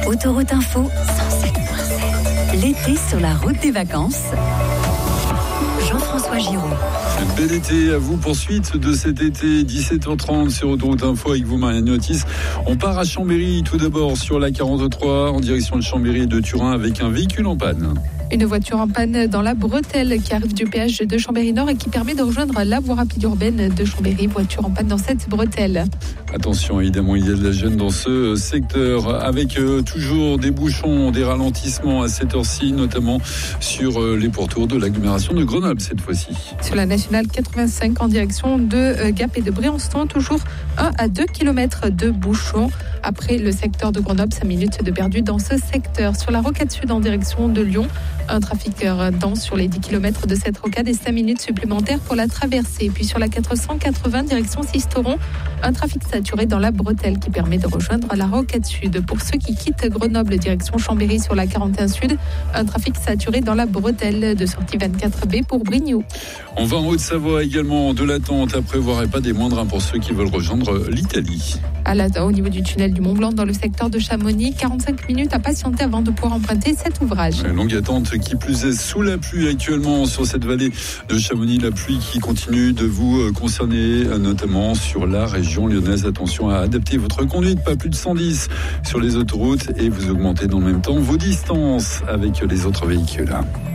Autoroute Info 107.7. L'été sur la route des vacances. Jean-François Giraud. Bel été à vous, poursuite de cet été, 17h30 sur Autoroute Info avec vous, Marianne Otis. On part à Chambéry tout d'abord sur la 43 en direction de Chambéry et de Turin avec un véhicule en panne. Une voiture en panne dans la bretelle qui arrive du péage de Chambéry-Nord et qui permet de rejoindre la voie rapide urbaine de Chambéry. Voiture en panne dans cette bretelle. Attention, évidemment, il y a de la gêne dans ce secteur avec toujours des bouchons, des ralentissements à cette heure-ci, notamment sur les pourtours de l'agglomération de Grenoble cette fois-ci. Sur la nationale 85 en direction de Gap et de Briançon, toujours 1 à 2 km de bouchons. Après le secteur de Grenoble, 5 minutes de perdu dans ce secteur. Sur la rocade sud en direction de Lyon, un trafic dense sur les 10 km de cette rocade et 5 minutes supplémentaires pour la traversée. Puis sur la 480 direction Sisteron, un trafic saturé dans la bretelle qui permet de rejoindre la rocade sud. Pour ceux qui quittent Grenoble direction Chambéry sur la 41 sud, un trafic saturé dans la bretelle de sortie 24B pour Brignoud. On va en Haute-Savoie également, de l'attente à prévoir et pas des moindres pour ceux qui veulent rejoindre l'Italie. Au niveau du tunnel du Mont-Blanc dans le secteur de Chamonix, 45 minutes à patienter avant de pouvoir emprunter cet ouvrage. Une longue attente qui plus est sous la pluie actuellement sur cette vallée de Chamonix. La pluie qui continue de vous concerner, notamment sur la région lyonnaise. Attention à adapter votre conduite, pas plus de 110 sur les autoroutes et vous augmentez dans le même temps vos distances avec les autres véhicules.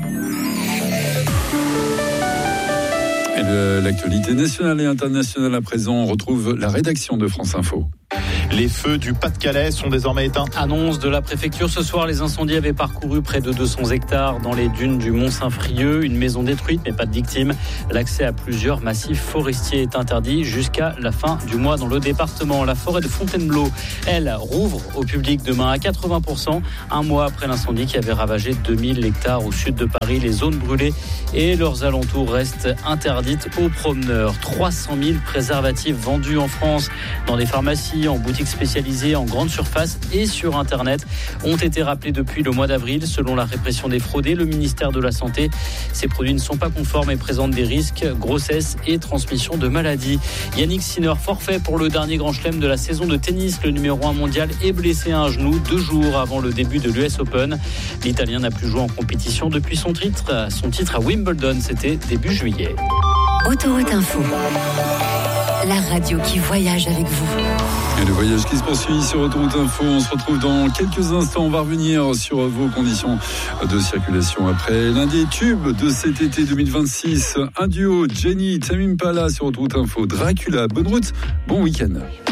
Et de l'actualité nationale et internationale à présent, on retrouve la rédaction de France Info. Les feux du Pas-de-Calais sont désormais éteints. Annonce de la préfecture ce soir, les incendies avaient parcouru près de 200 hectares dans les dunes du Mont-Saint-Frieux. Une maison détruite, mais pas de victimes. L'accès à plusieurs massifs forestiers est interdit jusqu'à la fin du mois dans le département. La forêt de Fontainebleau, elle, rouvre au public demain à 80%, un mois après l'incendie qui avait ravagé 2000 hectares au sud de Paris. Les zones brûlées et leurs alentours restent interdites aux promeneurs. 300 000 préservatifs vendus en France dans des pharmacies, en boutiques spécialisées, en grande surface et sur Internet ont été rappelés depuis le mois d'avril. Selon la répression des fraudés, le ministère de la Santé, ces produits ne sont pas conformes et présentent des risques, grossesse et transmission de maladies. Yannick Sinner, forfait pour le dernier grand chelem de la saison de tennis. Le numéro 1 mondial est blessé à un genou 2 jours avant le début de l'US Open. L'Italien n'a plus joué en compétition depuis son titre à Wimbledon, c'était début juillet. Autoroute Info, la radio qui voyage avec vous. Et le voyage qui se poursuit sur Autoroute Info. On se retrouve dans quelques instants. On va revenir sur vos conditions de circulation après l'un des tubes de cet été 2026. Un duo, Jenny, Tame Impala sur Autoroute Info. Dracula, bonne route, bon week-end.